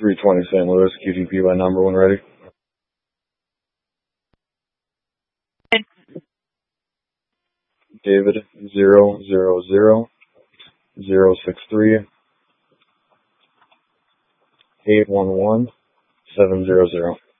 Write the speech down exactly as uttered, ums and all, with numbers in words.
three twenty Saint Louis, Q G P by number when ready. David zero zero zero zero six three eight one one seven zero zero.